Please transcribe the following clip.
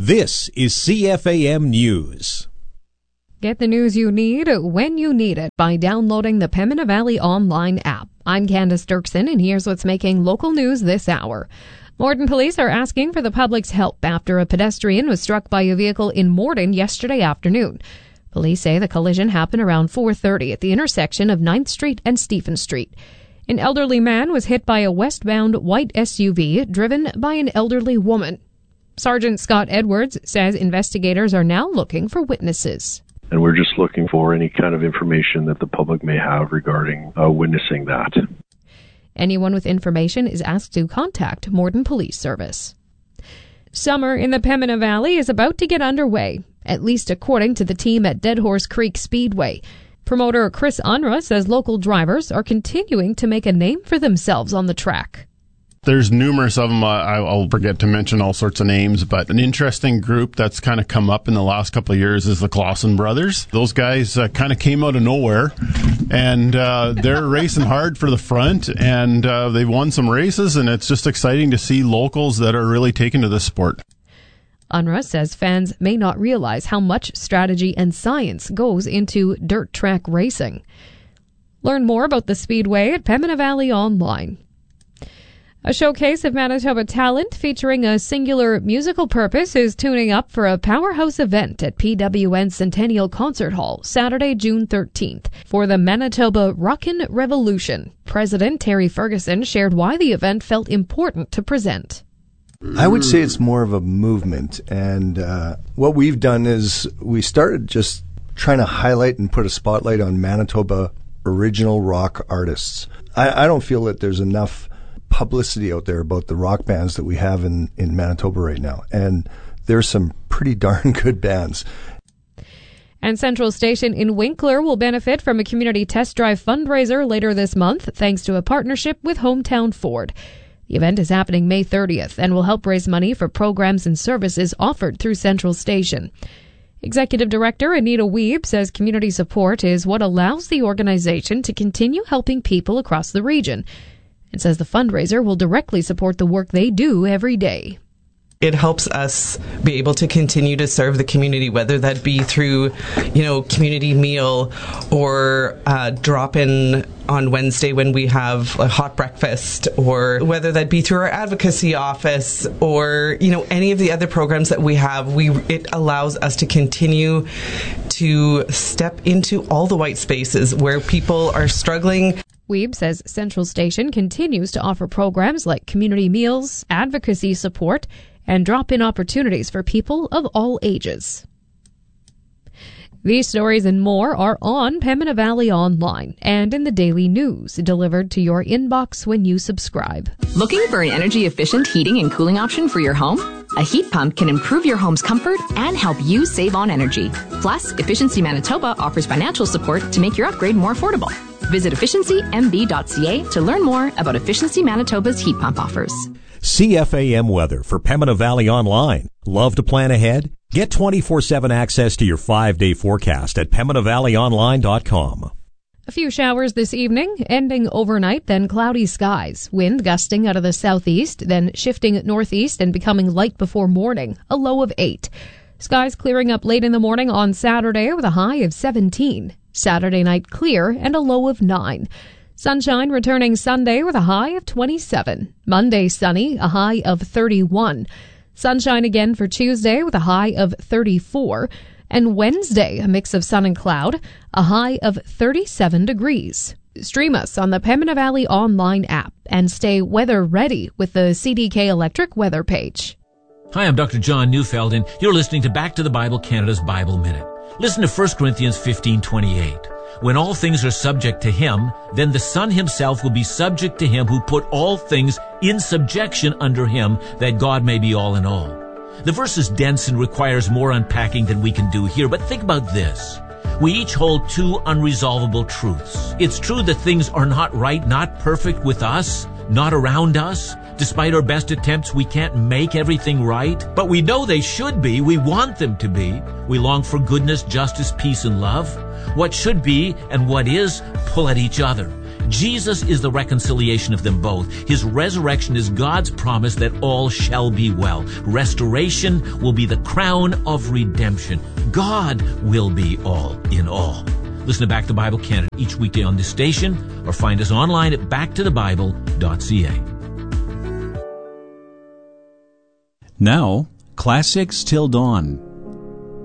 This is CFAM News. Get the news you need when you need it by downloading the Pembina Valley Online app. I'm Candace Dirksen, and here's what's making local news this hour. Morden police are asking for the public's help after a pedestrian was struck by a vehicle in Morden yesterday afternoon. Police say the collision happened around 4:30 at the intersection of 9th Street and Stephen Street. An elderly man was hit by a westbound white SUV driven by an elderly woman. Sergeant Scott Edwards says investigators are now looking for witnesses. And we're just looking for any kind of information that the public may have regarding witnessing that. Anyone with information is asked to contact Morden Police Service. Summer in the Pembina Valley is about to get underway, at least according to the team at Dead Horse Creek Speedway. Promoter Chris Unruh says local drivers are continuing to make a name for themselves on the track. There's numerous of them. I'll forget to mention all sorts of names, but an interesting group that's kind of come up in the last couple of years is the Clausen brothers. Those guys kind of came out of nowhere, and they're racing hard for the front, and they've won some races, and it's just exciting to see locals that are really taken to this sport. Unruh says fans may not realize how much strategy and science goes into dirt track racing. Learn more about the Speedway at Pembina Valley Online. A showcase of Manitoba talent featuring a singular musical purpose is tuning up for a powerhouse event at PWN Centennial Concert Hall Saturday, June 13th for the Manitoba Rockin' Revolution. President Terry Ferguson shared why the event felt important to present. I would say it's more of a movement, and what we've done is we started just trying to highlight and put a spotlight on Manitoba original rock artists. I don't feel that there's enough publicity out there about the rock bands that we have in Manitoba right now, and there's some pretty darn good bands. And Central Station in Winkler will benefit from a community test drive fundraiser later this month thanks to a partnership with Hometown Ford. The event is happening May 30th and will help raise money for programs and services offered through Central Station. Executive Director Anita Wiebe says community support is what allows the organization to continue helping people across the region, and says the fundraiser will directly support the work they do every day. It helps us be able to continue to serve the community, whether that be through, community meal or drop-in on Wednesday when we have a hot breakfast, or whether that be through our advocacy office or, any of the other programs that we have. It allows us to continue to step into all the white spaces where people are struggling. Wiebe says Central Station continues to offer programs like community meals, advocacy support, and drop-in opportunities for people of all ages. These stories and more are on Pembina Valley Online and in the daily news, delivered to your inbox when you subscribe. Looking for an energy-efficient heating and cooling option for your home? A heat pump can improve your home's comfort and help you save on energy. Plus, Efficiency Manitoba offers financial support to make your upgrade more affordable. Visit efficiencymb.ca to learn more about Efficiency Manitoba's heat pump offers. CFAM weather for Pembina Valley Online. Love to plan ahead? Get 24/7 access to your 5-day forecast at PembinaValleyOnline.com. A few showers this evening, ending overnight, then cloudy skies. Wind gusting out of the southeast, then shifting northeast and becoming light before morning, a low of 8. Skies clearing up late in the morning on Saturday with a high of 17. Saturday night clear and a low of 9. Sunshine returning Sunday with a high of 27. Monday sunny, a high of 31. Sunshine again for Tuesday with a high of 34. And Wednesday, a mix of sun and cloud, a high of 37 degrees. Stream us on the Pembina Valley Online app and stay weather ready with the CDK Electric weather page. Hi, I'm Dr. John Neufeld, and you're listening to Back to the Bible, Canada's Bible Minute. Listen to 1 Corinthians 15:28. When all things are subject to him, then the Son himself will be subject to him who put all things in subjection under him, that God may be all in all. The verse is dense and requires more unpacking than we can do here, but think about this. We each hold two unresolvable truths. It's true that things are not right, not perfect with us, not around us. Despite our best attempts, we can't make everything right, but we know they should be. We want them to be. We long for goodness, justice, peace, and love. What should be and what is pull at each other. Jesus is the reconciliation of them both. His resurrection is God's promise that all shall be well. Restoration will be the crown of redemption. God will be all in all. Listen to Back to the Bible Canada each weekday on this station, or find us online at backtothebible.ca. Now, Classics Till Dawn.